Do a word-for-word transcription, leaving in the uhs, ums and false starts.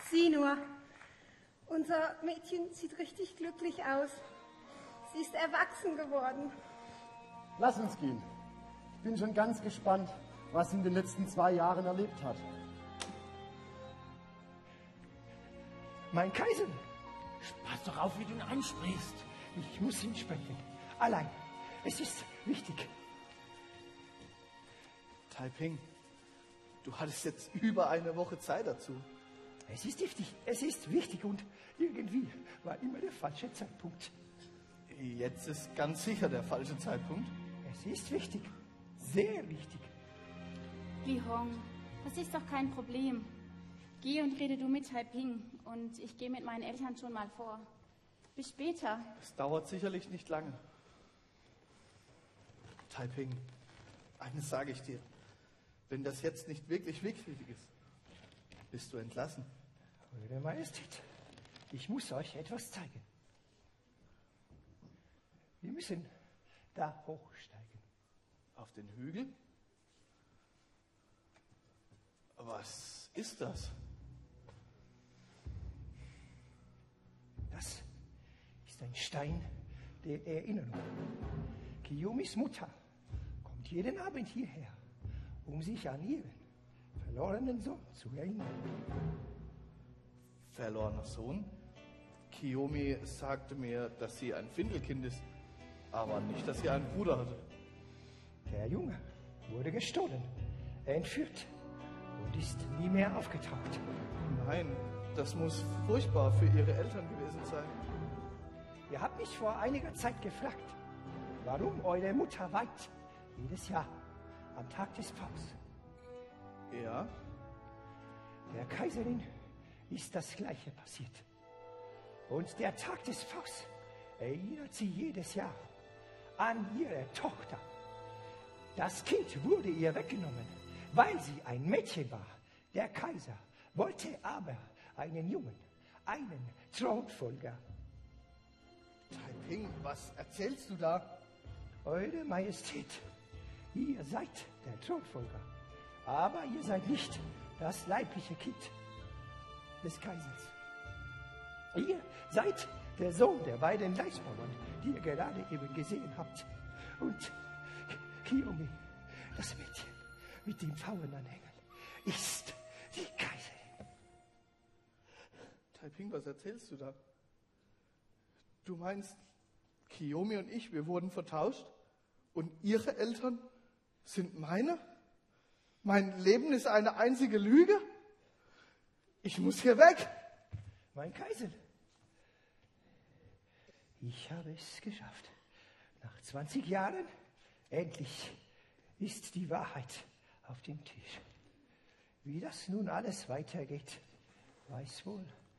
Sieh nur, unser Mädchen sieht richtig glücklich aus. Sie ist erwachsen geworden. Lass uns gehen. Ich bin schon ganz gespannt, was sie in den letzten zwei Jahren erlebt hat. Mein Kaiser, Pass doch auf, wie du ihn ansprichst. ich muss ihn sprechen. Allein. Es ist wichtig. Taiping, du hattest jetzt über eine Woche Zeit dazu. Es ist wichtig. Es ist wichtig und irgendwie war immer der falsche Zeitpunkt. Jetzt ist ganz sicher der falsche Zeitpunkt. Es ist wichtig. Sehr wichtig. Li Hong, das ist doch kein Problem. Geh und rede du mit Taiping und ich gehe mit meinen Eltern schon mal vor. Bis später. Es dauert sicherlich nicht lange. Taiping, eines sage ich dir. Wenn das jetzt nicht wirklich wichtig ist, bist du entlassen. Eure Majestät, ich muss euch etwas zeigen. Wir müssen da hochsteigen. Auf den Hügel? Was ist das? Das ist ein Stein der Erinnerung. Kiyomis Mutter kommt jeden Abend hierher, um sich an ihren verlorenen Sohn zu erinnern. Verlorener Sohn? Kiyomi sagte mir, dass sie ein Findelkind ist, aber nicht, dass sie einen Bruder hatte. Der Junge wurde gestohlen, entführt und ist nie mehr aufgetaucht. Nein, das muss furchtbar für ihre Eltern gewesen sein. Ihr habt mich vor einiger Zeit gefragt, warum eure Mutter weint jedes Jahr am Tag des Pfaus. Ja? Der Kaiserin ist das Gleiche passiert. Und der Tag des Pfaus erinnert sie jedes Jahr an ihre Tochter. Das Kind wurde ihr weggenommen, weil sie ein Mädchen war. Der Kaiser wollte aber einen Jungen, einen Thronfolger. Taiping, was erzählst du da? Eure Majestät, ihr seid der Thronfolger, aber ihr seid nicht das leibliche Kind des Kaisers. Ihr seid der Sohn der beiden Leisbauern, die ihr gerade eben gesehen habt. Und Kiyomi, das Mädchen mit den Pfauenanhängern, ist die Kaiserin. Taiping, was erzählst du da? Du meinst, Kiyomi und ich, wir wurden vertauscht? Und ihre Eltern sind meine? Mein Leben ist eine einzige Lüge? Ich muss hier weg! Mein Kaiser, ich habe es geschafft. Nach zwanzig Jahren, endlich ist die Wahrheit auf dem Tisch. Wie das nun alles weitergeht, weiß wohl